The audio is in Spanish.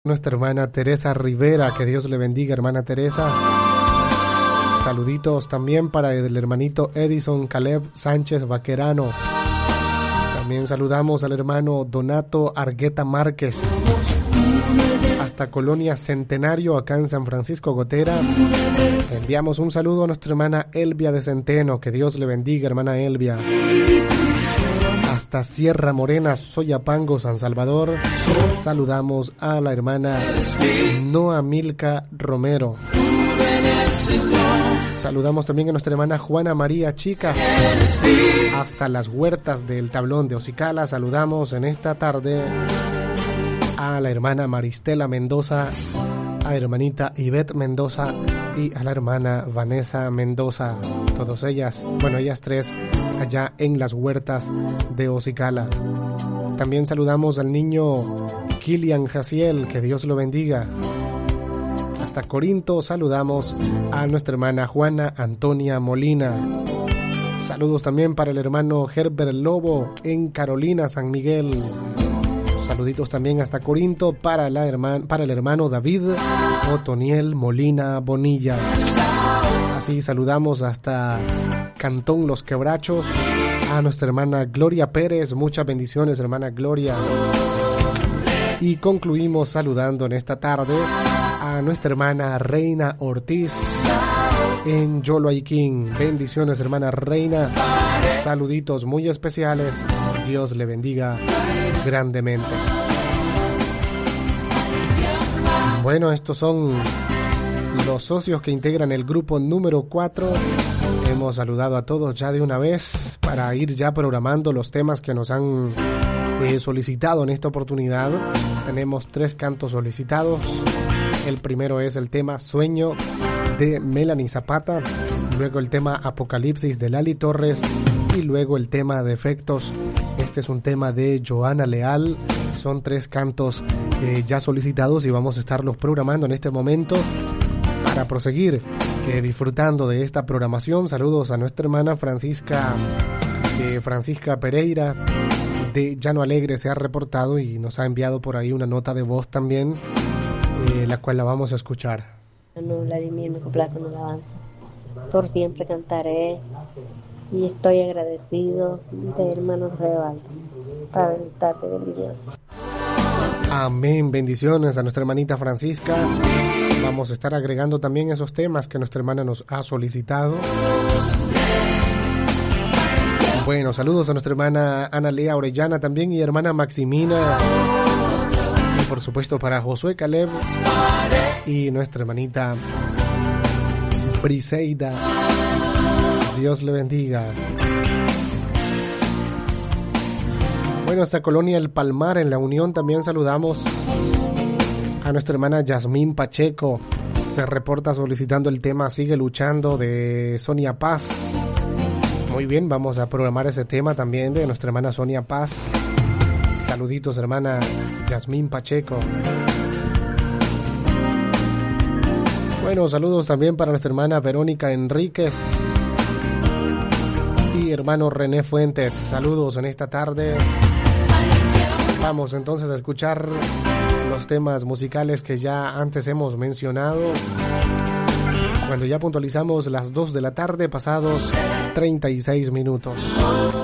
Nuestra hermana Teresa Rivera, que Dios le bendiga, hermana Teresa. Saluditos también para el hermanito Edison Caleb Sánchez Vaquerano. También saludamos al hermano Donato Argueta Márquez, hasta Colonia Centenario, acá en San Francisco Gotera. Enviamos un saludo a nuestra hermana Elvia de Centeno, que Dios le bendiga, hermana Elvia. Hasta Sierra Morena, Soyapango, San Salvador. Saludamos a la hermana Noa Milka Romero. Saludamos también a nuestra hermana Juana María Chica, hasta las huertas del Tablón de Ocicala. Saludamos en esta tarde a la hermana Maristela Mendoza, a la hermanita Ivette Mendoza y a la hermana Vanessa Mendoza. Todas ellas, bueno, ellas tres allá en las huertas de Ocicala. También saludamos al niño Kilian Jaciel, que Dios lo bendiga. Hasta Corinto saludamos a nuestra hermana Juana Antonia Molina. Saludos también para el hermano Herbert Lobo en Carolina, San Miguel. Saluditos también hasta Corinto para el hermano David Otoniel Molina Bonilla. Así saludamos hasta Cantón Los Quebrachos a nuestra hermana Gloria Pérez. Muchas bendiciones, hermana Gloria. Y concluimos saludando en esta tarde a nuestra hermana Reina Ortiz en Yoloaiquín. Bendiciones, hermana Reina. Saluditos muy especiales. Dios le bendiga grandemente. Bueno, estos son los socios que integran el grupo número 4. Hemos saludado a todos ya de una vez para ir ya programando los temas que nos han solicitado en esta oportunidad. Tenemos 3 cantos solicitados. El primero es el tema Sueño de Melanie Zapata, luego el tema Apocalipsis de Lali Torres y luego el tema Defectos. Este es un tema de Joana Leal. Son 3 cantos ya solicitados y vamos a estarlos programando en este momento para proseguir disfrutando de esta programación. Saludos a nuestra hermana Francisca Pereira de Llano Alegre. Se ha reportado y nos ha enviado por ahí una nota de voz también, la cual la vamos a escuchar. No, Vladimir, me complace con alabanza. Por siempre cantaré y estoy agradecido de hermanos Real para darte bendición. Amén, bendiciones a nuestra hermanita Francisca. Vamos a estar agregando también esos temas que nuestra hermana nos ha solicitado. Bueno, saludos a nuestra hermana Ana Lea Orellana también y hermana Maximina. Y por supuesto para Josué Caleb y nuestra hermanita Briseida. Dios le bendiga. Bueno, hasta Colonia El Palmar en La Unión también saludamos a nuestra hermana Yasmín Pacheco. Se reporta solicitando el tema Sigue Luchando de Sonia Paz. Muy bien, vamos a programar ese tema también de nuestra hermana Sonia Paz. Saluditos, hermana Yasmín Pacheco. Bueno, saludos también para nuestra hermana Verónica Enríquez y hermano René Fuentes. Saludos en esta tarde. Vamos entonces a escuchar los temas musicales que ya antes hemos mencionado. Cuando ya puntualizamos las 2 de la tarde, pasados 36 minutos.